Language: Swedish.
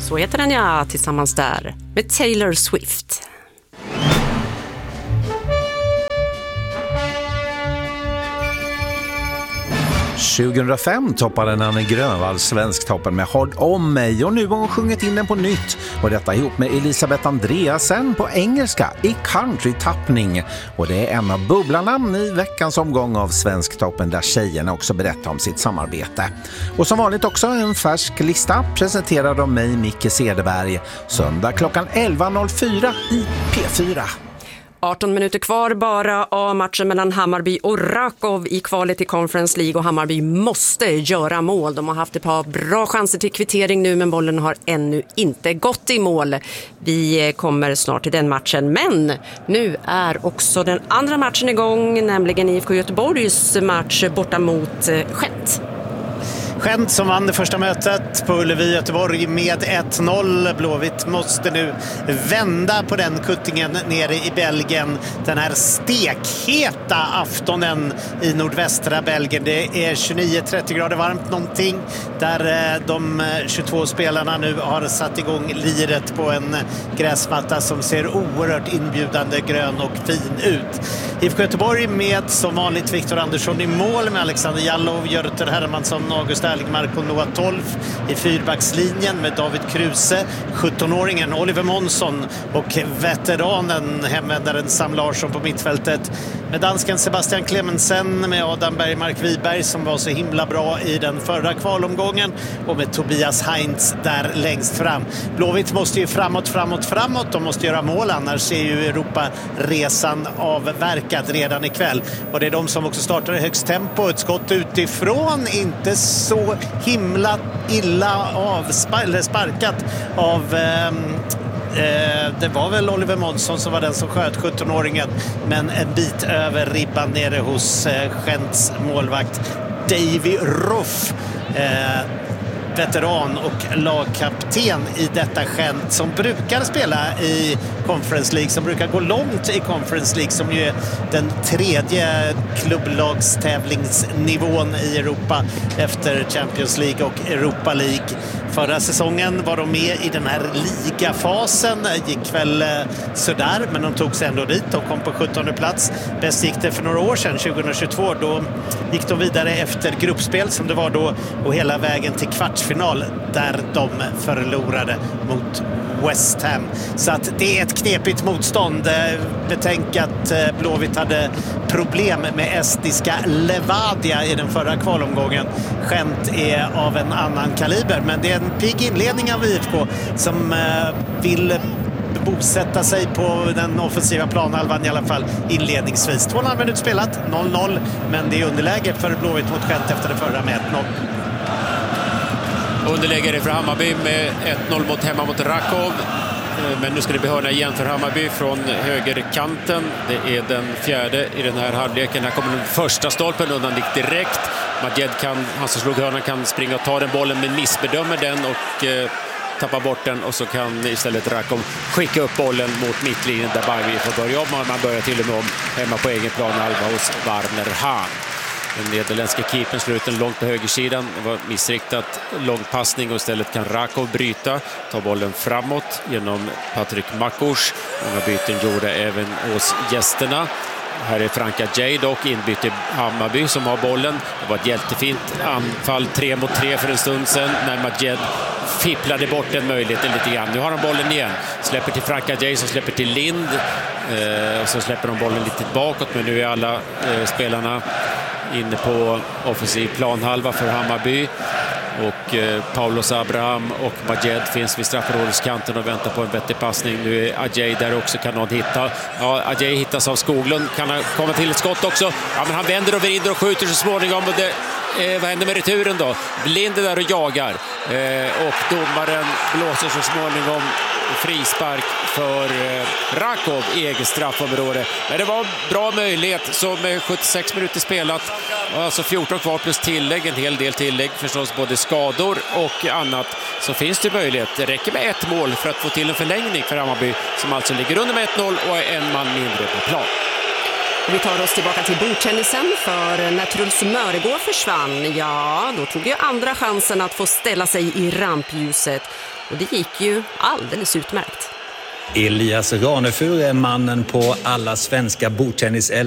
Så heter den, ja, tillsammans där med Taylor Swift. År 2005 toppade Nanne Grönvall Svensktoppen med Håll om mig, och nu har hon sjungit in den på nytt, och detta ihop med Elisabeth Andreasen på engelska i country-tappning, och det är en av bubblarnamn i veckans omgång av Svensktoppen, där tjejerna också berättar om sitt samarbete. Och som vanligt också en färsk lista presenterad av mig, Micke Cederberg, söndag klockan 11.04 i P4. 18 minuter kvar bara av matchen mellan Hammarby och Rakov i kvalet till Conference League, och Hammarby måste göra mål. De har haft ett par bra chanser till kvittering nu, men bollen har ännu inte gått i mål. Vi kommer snart till den matchen, men nu är också den andra matchen igång, nämligen IFK Göteborgs match borta mot Gent. Gent som vann det första mötet på Ullevi Göteborg med 1-0. Blåvitt måste nu vända på den kuttingen nere i Belgien. Den här stekheta aftonen i nordvästra Belgien. Det är 29-30 grader varmt någonting, där de 22 spelarna nu har satt igång liret på en gräsmatta som ser oerhört inbjudande, grön och fin ut. IFK Göteborg med som vanligt Viktor Andersson i mål, med Alexander Jallov, Jörter Hermansson, August Erlingmark och Noah Tolf i fyrbackslinjen, med David Kruse, 17-åringen Oliver Månsson och veteranen hemvändaren Sam Larsson på mittfältet, med dansken Sebastian Clemensen, med Adam Bergmark Wiberg som var så himla bra i den förra kvalomgången, och med Tobias Heinz där längst fram. Blåvitt måste ju framåt. De måste göra mål, annars är ju Europa-resan avverkad redan ikväll. Och det är de som också startar i högst tempo. Ett skott utifrån, inte så himla illa sparkat av... det var väl Oliver Månsson som var den som sköt 17-åringen, men en bit över ribban nere hos Gents målvakt Davy Ruff, veteran och lagkapten i detta Gent, som brukar spela i Conference League, som brukar gå långt i Conference League, som ju är den tredje klubblagstävlingsnivån i Europa efter Champions League och Europa League. Förra säsongen var de med i den här ligafasen, gick väl sådär, men de tog sig ändå dit. De kom på 17:e plats. Bäst gick det för några år sedan, 2022. Då gick de vidare efter gruppspel som det var då, och hela vägen till kvartsfinal där de förlorade mot West Ham. Så att det är ett knepigt motstånd. Betänk att Blåvitt hade problem med estiska Levadia i den förra kvalomgången. Gent är av en annan kaliber, men det är en pigg inledning av IFK som vill bosätta sig på den offensiva planhalvan i alla fall inledningsvis. 2,5 minuter spelat, 0-0, men det är underläge för Blåvitt mot Gent efter det förra med 1-0. Underlägare för Hammarby med 1-0 hemma mot Rakov. Men nu ska det bli hörna igen för Hammarby från högerkanten. Det är den fjärde i den här halvleken. Här kommer den första stolpen undan, gick direkt. Majed han som slog hörnan kan springa och ta den bollen, men missbedömer den och tappar bort den, och så kan istället Rakov skicka upp bollen mot mittlinjen där Bajvi får börja om. Man börjar till och med om hemma på egen plan halva hos Warner Hahn. Den nederländska keepern slår ut den långt på högersidan. Det var missriktat långpassning, och istället kan Rakov bryta. Ta bollen framåt genom Patrik Makurs. Många byten gjorde även hos gästerna. Här är Franka Jay dock inbytt i Hammarby som har bollen. Det var ett jättefint anfall 3-mot-3 för en stund sedan när Majed fipplade bort den möjligheten lite grann. Nu har han bollen igen. Släpper till Franka Jay som släpper till Lind. Och så släpper de bollen lite bakåt, men nu är alla spelarna inne på offensiv planhalva för Hammarby. Och Paulos Abraham och Majed finns vid straffområdeskanten och väntar på en vettig passning. Nu är Ajay där också, kan någon hitta. Ja, Ajay hittas av Skoglund. Kan han komma till ett skott också? Ja, men han vänder och vrider och skjuter så småningom. Och vad händer med returen då? Lind där och jagar. Och domaren blåser så småningom frispark för Rakov i eget straffområde. Men det var bra möjlighet, så med 76 minuter spelat, alltså 14 kvar plus tillägg, en hel del tillägg förstås, både skador och annat, så finns det möjlighet. Det räcker med ett mål för att få till en förlängning för Hammarby, som alltså ligger under med 1-0 och är en man mindre på plan. Vi tar oss tillbaka till bordtennisen, för när Truls Mörgård försvann, ja, då tog ju andra chansen att få ställa sig i rampljuset. Och det gick ju alldeles utmärkt. Elias Ranefur är mannen på alla svenska bordtennis